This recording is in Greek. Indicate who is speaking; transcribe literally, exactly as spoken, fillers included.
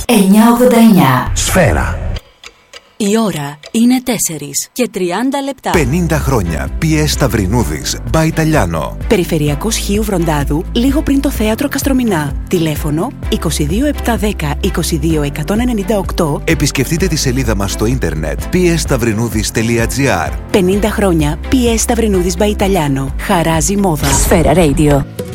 Speaker 1: εννιακόσια ογδόντα εννιά.
Speaker 2: Σφαίρα.
Speaker 3: Η ώρα είναι τέσσερις και τριάντα λεπτά.
Speaker 4: πενήντα χρόνια. πι ες Σταυρινούδης, By Italiano.
Speaker 3: Περιφερειακός Χίου Βροντάδου, λίγο πριν το θέατρο Καστρομηνά. Τηλέφωνο είκοσι δύο επτακόσια δέκα είκοσι δύο εκατόν ενενήντα οκτώ.
Speaker 4: Επισκεφτείτε τη σελίδα μας στο ίντερνετ πι ες σταυρινούδης τελεία τζι άρ.
Speaker 3: πενήντα χρόνια πι ες Σταυρινούδης By Italiano. Χαράζει μόδα.
Speaker 1: Σφαίρα Radio.